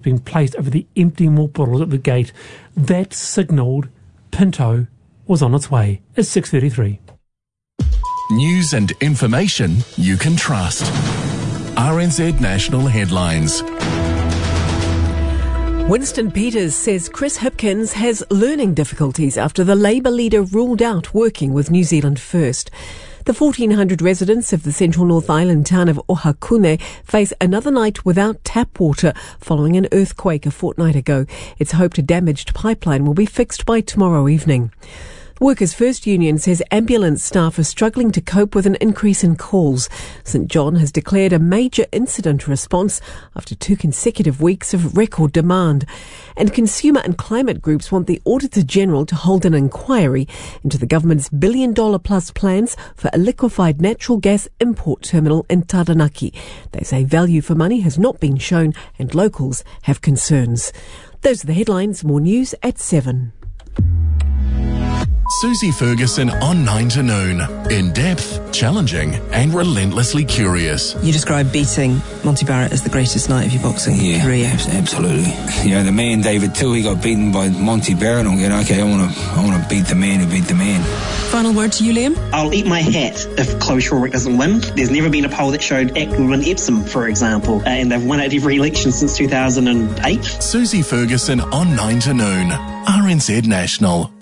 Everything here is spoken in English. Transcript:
been placed over the empty milk bottles at the gate. That signalled Pinto was on its way. It's 6:33. News and information you can trust. RNZ National Headlines. Winston Peters says Chris Hipkins has learning difficulties after the Labour leader ruled out working with New Zealand First. The 1,400 residents of the central North Island town of Ohakune face another night without tap water following an earthquake a fortnight ago. It's hoped a damaged pipeline will be fixed by tomorrow evening. Workers' First Union says ambulance staff are struggling to cope with an increase in calls. St John has declared a major incident response after 2 consecutive weeks of record demand. And consumer and climate groups want the Auditor-General to hold an inquiry into the government's $1 billion-plus plans for a liquefied natural gas import terminal in Taranaki. They say value for money has not been shown and locals have concerns. Those are the headlines. More news at 7. Susie Ferguson on 9 to noon. In depth, challenging and relentlessly curious. You describe beating Monty Barrett as the greatest night of your boxing career. Absolutely. Yeah, the man David Tui got beaten by Monty Barrett. I'm going, okay, I want to beat the man who beat the man. Final word to you, Liam? I'll eat my hat if Chloe Shawrick doesn't win. There's never been a poll that showed ACT would win Epsom, for example, and they've won at every election since 2008. Susie Ferguson on 9 to noon. RNZ National.